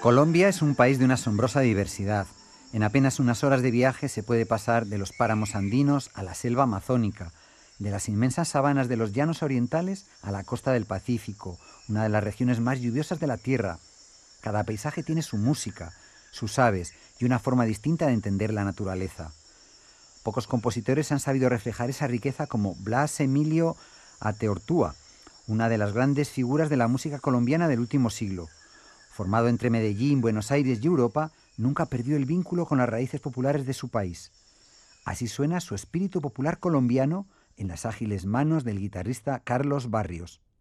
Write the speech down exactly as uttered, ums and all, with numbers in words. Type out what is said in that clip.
Colombia es un país de una asombrosa diversidad. En apenas unas horas de viaje se puede pasar de los páramos andinos a la selva amazónica, de las inmensas sabanas de los llanos orientales a la costa del Pacífico, una de las regiones más lluviosas de la Tierra. Cada paisaje tiene su música, sus aves y una forma distinta de entender la naturaleza. Pocos compositores han sabido reflejar esa riqueza como Blas Emilio Ateortúa, una de las grandes figuras de la música colombiana del último siglo. Formado entre Medellín, Buenos Aires y Europa, nunca perdió el vínculo con las raíces populares de su país. Así suena su espíritu popular colombiano en las ágiles manos del guitarrista Carlos Barrios.